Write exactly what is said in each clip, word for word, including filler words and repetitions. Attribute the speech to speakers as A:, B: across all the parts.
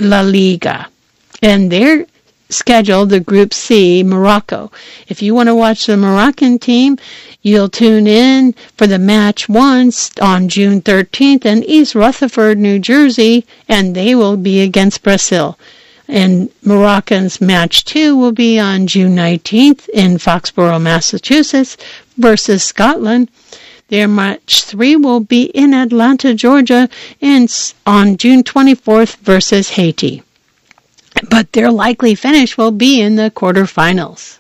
A: La Liga. And they're scheduled the Group C, Morocco. If you want to watch the Moroccan team, you'll tune in for the match one on June thirteenth in East Rutherford, New Jersey, and they will be against Brazil. And Moroccans match two will be on June nineteenth in Foxborough, Massachusetts versus Scotland. Their match three will be in Atlanta, Georgia, and on June twenty-fourth versus Haiti. But their likely finish will be in the quarterfinals.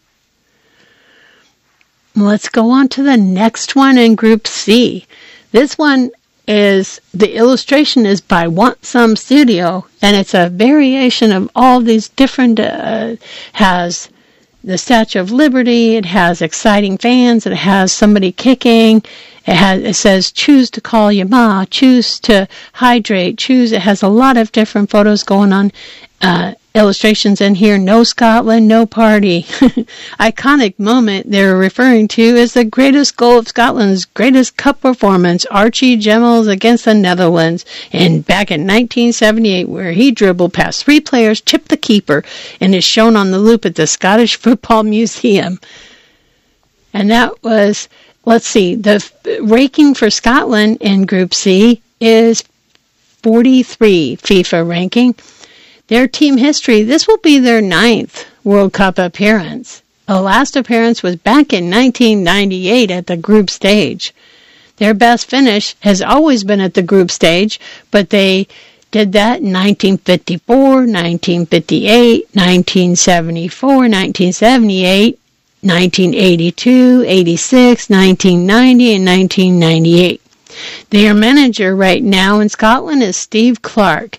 A: Let's go on to the next one in Group C. This one is, the illustration is by Want Some Studio, and it's a variation of all these different, uh, has the Statue of Liberty, it has exciting fans, it has somebody kicking, it has, it says choose to call your ma, choose to hydrate, choose, it has a lot of different photos going on, uh, illustrations in here. No Scotland, no party. Iconic moment they're referring to is the greatest goal of Scotland's greatest cup performance, Archie Gemmells against the Netherlands, and back in nineteen seventy-eight, where he dribbled past three players, chipped the keeper, and is shown on the loop at the Scottish Football Museum. And that was, let's see, the ranking for Scotland in Group C is forty-three FIFA ranking. Their team history, this will be their ninth World Cup appearance. The last appearance was back in nineteen ninety-eight at the group stage. Their best finish has always been at the group stage, but they did that in nineteen fifty-four, nineteen fifty-eight, nineteen seventy-four, nineteen seventy-eight, nineteen eighty-two, eighty-six, nineteen ninety, and nineteen ninety-eight. Their manager right now in Scotland is Steve Clarke.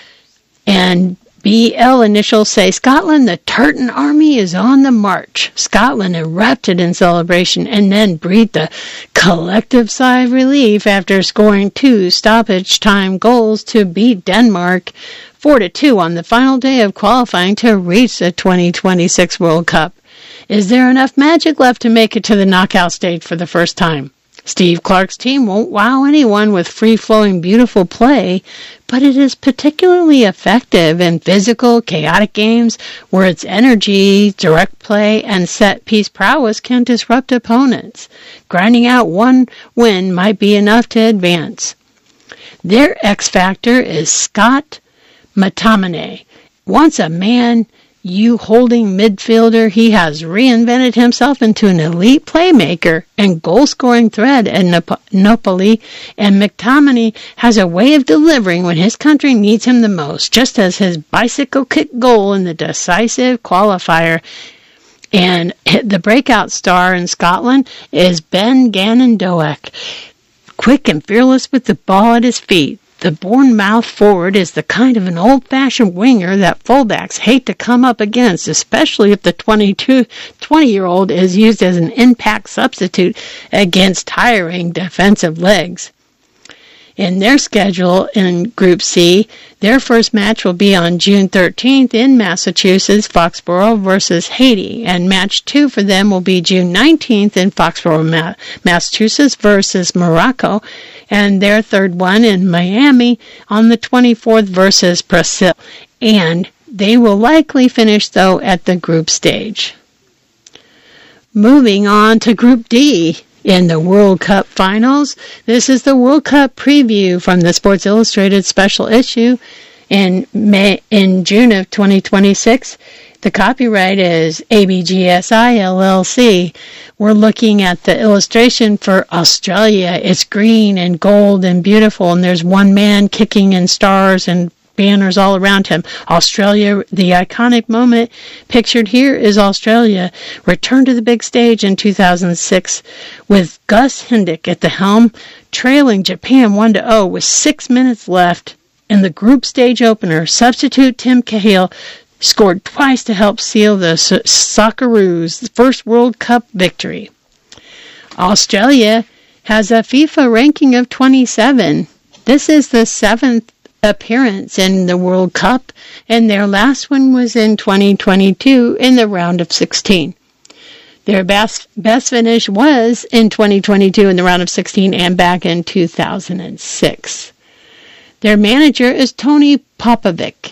A: And B L initials say, Scotland, the Tartan Army is on the march. Scotland erupted in celebration and then breathed a collective sigh of relief after scoring two stoppage time goals to beat Denmark four to two on the final day of qualifying to reach the twenty twenty-six World Cup. Is there enough magic left to make it to the knockout stage for the first time? Steve Clarke's team won't wow anyone with free-flowing, beautiful play, but it is particularly effective in physical, chaotic games where its energy, direct play, and set-piece prowess can disrupt opponents. Grinding out one win might be enough to advance. Their X-factor is Scott McTominay. Once a man you holding midfielder, he has reinvented himself into an elite playmaker and goal-scoring threat at Nap- Napoli, and McTominay has a way of delivering when his country needs him the most, just as his bicycle kick goal in the decisive qualifier. And the breakout star in Scotland is Ben Gannon-Doak, quick and fearless with the ball at his feet. The Bournemouth forward is the kind of an old-fashioned winger that fullbacks hate to come up against, especially if the twenty-two, twenty-year-old is used as an impact substitute against tiring defensive legs. In their schedule in Group C, their first match will be on June thirteenth in Massachusetts, Foxborough versus Haiti, and match two for them will be June nineteenth in Foxborough, Massachusetts versus Morocco, and their third one in Miami on the twenty-fourth versus Brazil. And they will likely finish, though, at the group stage. Moving on to Group D in the World Cup finals. This is the World Cup preview from the Sports Illustrated special issue in May, in June of twenty twenty-six. The copyright is A B G S I L L C. We're looking at the illustration for Australia. It's green and gold and beautiful, and there's one man kicking in stars and banners all around him. Australia, the iconic moment pictured here is Australia returned to the big stage in two thousand six with Gus Hiddink at the helm, trailing Japan one to oh with six minutes left in the group stage opener. Substitute Tim Cahill scored twice to help seal the Socceroos' first World Cup victory. Australia has a FIFA ranking of twenty-seven. This is the seventh appearance in the World Cup, and their last one was in twenty twenty-two in the round of sixteen. Their best best finish was in twenty twenty-two in the round of sixteen and back in two thousand six. Their manager is Tony Popovic.